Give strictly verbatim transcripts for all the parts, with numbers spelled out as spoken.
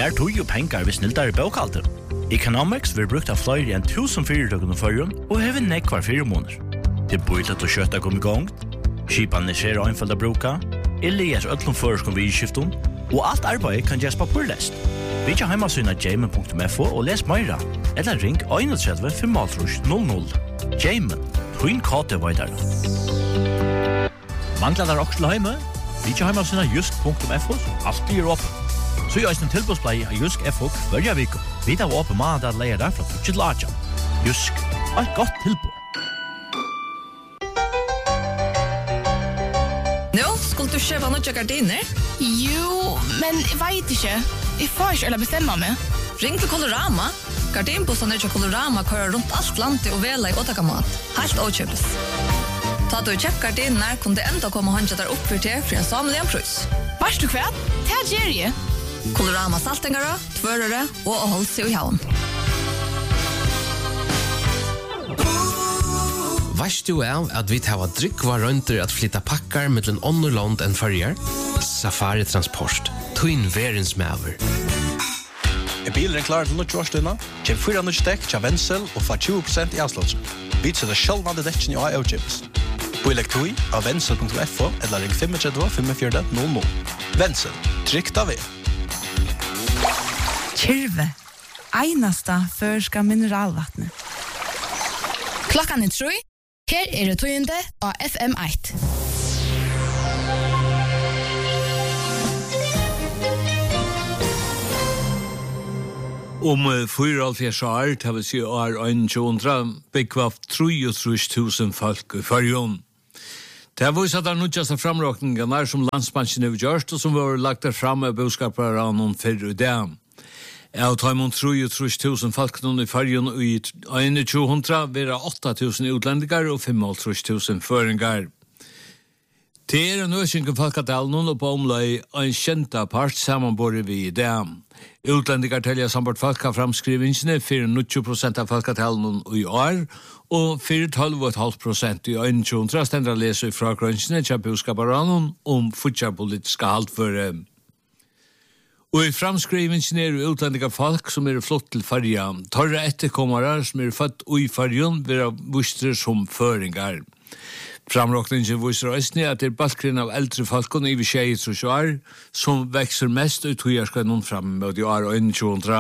Her tog jo penger hvis sniltar i bøkalter. Economics vil brukt av flere enn tusen fyrirtøkken og førjen, og hever nekvar fire måneder. Det er bøylet og kjøttet kom i gang, skipene skjer og innfølt av bruka, eller gjør øtlom føreskon ved skiften, og alt arbeid kan gjøres på purlest. Vi kan heimasyna jamen punktum f o og les meira, eller ring trettien fem null null. Jamen, Twin Kate Vaidar. Manglar der også til heime? Vi kan heimasyna jusk punktum f o, som alltid er åpen. Så gjør en tilbudsplei av Jusk F O hverja viko. Vi tar åpen mandag at leier der fra Tutsi til Aja. Jusk, et godt tilbud. Nå, skulle du kjøpe noen gardiner? Jo, men jeg vet ikke. Jeg får ikke eller bestemme meg. Ring til Colorama. Gardinbostene til Colorama kører rundt alt landet og vela i åttakamat. Helt åkjøpes. Ta du kjøpt gardiner, kunne det enda komme håndje der opp for til for en samlig en prøys. Varst du hva? Det er Jerry. Colorama saltingere, tvørere og å holde seg i havn. Varst du av at vi tar drikk var rundt at flytta pakkar mellom ånderland enn førjer? Safari Transport. Twin Verens Maver. Er bilen klar til nødt årstunna? Kjem fyra nødt dekk til Wenzel og få tjue prosent i avslått. Vi setter sjølvande dekken i A E O-chips. Boilek tui av wenzel punktum f o eller ring fem tre fem fire null null. Wenzel, trygt av vi. Kyrve, einasta førska mineralvattnet. Klokkan er tre. Her er det tøyende av F M åtte. Om fyra halvfjerds år, det vil si år tjuehundra, byggvav treogtrus tusen folk i fargen. Det har vist at det er nødvendig framråkningen som landsbanken har gjort, og som var lagt der frem av budskapet av noen fyrre i dag. Jeg tar imot treogtrus tusen folk i fargen i tjuehundra, vil det åtta tusen utlendinger og femogtrus tusen føringer. Det er en økning folketalen og på omløy en kjenta part sammenbore vi i det. Utlendinger telja sambart folka framskrivingene for nitti prosent av folketalen i år, og for tolv komma fem prosent i tjuehundra stendra leser fra grønnsene til budskaparanen om futjarpolitiske haltføre. Og i framskrivingene er utlendinger folk som er flott til farja. Torre etterkommere som er født i fargen vil ha vustre som føringer. Framråkningen viser også at det er balkren av eldre folkene i tjuetre år som vekser mest ut og skal noen frem med de år og tjuehundra.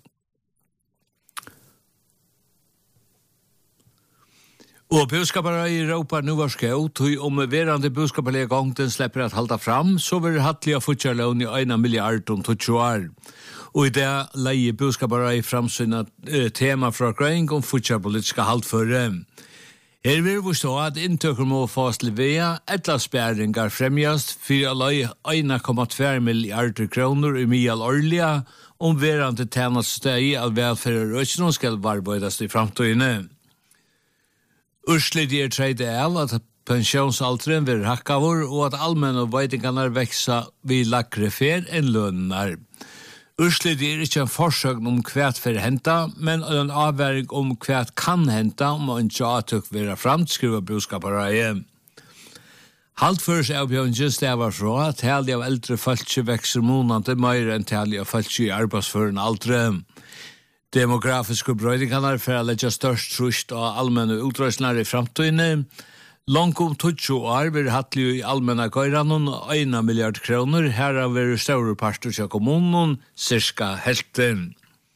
Og budskapere i Europa nå var skjøt, og om verande budskapelige gongten slipper at halda fram, så vil det hattelig å futjarlån i en milliard om tjue år. Og i det leier budskapere i framsynet eh, tema fra grøying om futjarpolitiske haltføre. Her vil vi stå at inntøkker må fås til vea, etla sperringar fremjast, for å løy en komma två milliarder kroner i mye årlige, om verande tjenestøy av velferd og ikke skal arbeides i framtøyene. Urslit er tredje er at pensjonsalderen vil hakkavur, og at allmenn og veitingarna veksa vi lakre fer enn lønnar. Urslit er ikke en forsøk om hvert for henta, men en avværing om hvert kan henta, om en tjatøk være framt, skriver budskapareie. Haltførs er oppgjøringen stevar fra at tali av eldre falskje vekser månande mer enn tali av falskje i arbeidsføren aldre. Demografiske brøydingarna for å legge størst trust av allmenne utrøsner i framtøyene. Langt om tjue år vil hattelig i allmenne gøyranen en milliard kroner. Her har vært større parter til kommunen, cirka helten.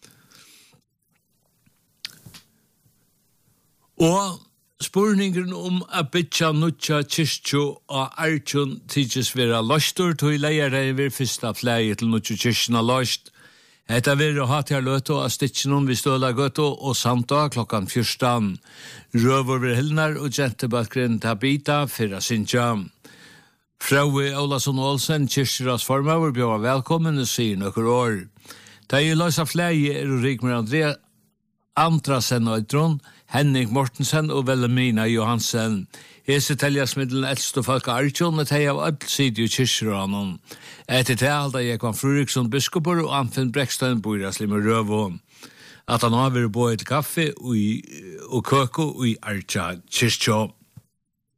Og spurningen om at bytja nutja kyrkjo og Artjon tidsis vera løstor, tog leire ved første flere til nutja kyrkjena løst. Hetta vil ha til løto av stitjenon vi ståla gøto og samta klokkan fjørstan. Røver vil hilnar og gentebatkren Tabita fyrra sinja. Fraue Olason Olsen, kyrkjeras formøver, bjør velkommen og sier nokkur år. Da jeg løsa flere er og Rigmar André Andrasen Øydron, Henning Mortensen og Vellemina Johansen. Hese teljas middelen eldste folk av Artjon, og teg av öll sidi og kyrkjeranen. Etter til alda jeg kom Fruriksson biskopur og Anfinn Brekstein bøyrasli med røvån. At han har vært bøy til kaffe og køko i Artja kyrkjå.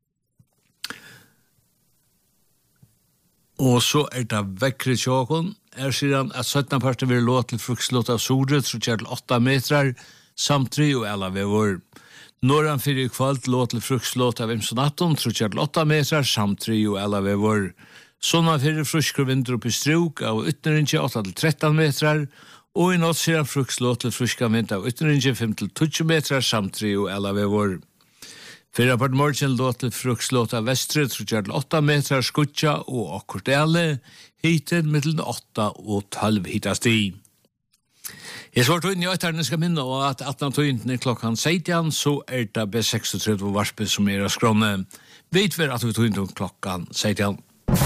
Og så er det vekkre tjåkon er sidan at sytten parten vil låt til frukslåt av Sore, tror jeg til åtta metrar, samt tre og alla vevor. Norran fyrir kvalt låt til frukslåt av Imsonaton, tror jeg til åtta metrar, samt tre og alla vevor. Sånna fyrir fruskor vinter upp i strok av ytterrinje åtta til tretton metrar, og i natt sidan frukslåt til fruska vind av ytterrinje fem til tjugo metrar, samt tre og alla vevor. Fyrir part morgen låt til frukslåt av Vestre, tror jeg til åtta metrar skutja og akkord ele, hiten mellom åtta og tolv hitast i. Jeg svart inn i øyterne skal minne og at atten tøyntene klokkan seksten, så er det B seksogtretti varspe som er av skråne. Vet vi at vi tøyntene klokkan seksten.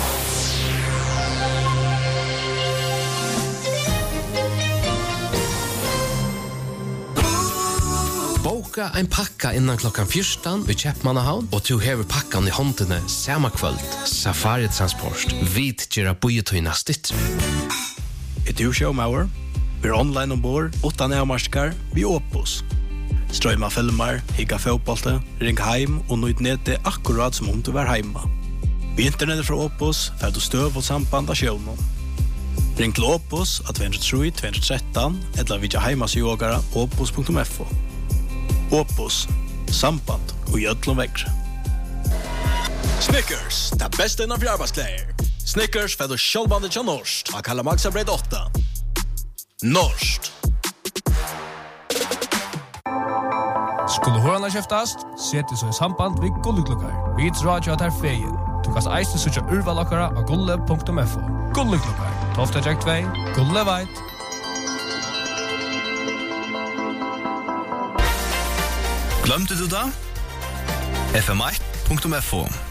Boka ein pakka innan klokkan fjørstan i Kjeppmannahavn, og du hever pakkan i håndene samme kvöld. Safari Transport. Vit gjerra bojetøyna stitt. Er du showmauer? Vi er online ombord, utan avmarskar, vi Opus. Strøyma filmer, higga fotbollte, ring heim og nøyd nete akkurat som om du var heima. Vi internettet fra Opus, fer du støv og samband av sjøvnen. Ring til Opus at to tre to tre tre, eller vidja heimas i ågara opus punktum f o. Opus, samband og gjødlom vekkre. Snickers, det beste innan fjarbasklær. Snickers får du sjølvbandet til Norsk, av Kalle Maxa Bredd åtta. Norsk. Skulle hørende kjeftast, sette så i samband vid Gulleklokkar. Vi drar jo at her feien. Du kan eiste sutja urvalokkara av gulle punktum f o. Gulleklokkar, tofta tjekk tvei, gulle veit. Glömde du da? f m one punktum f o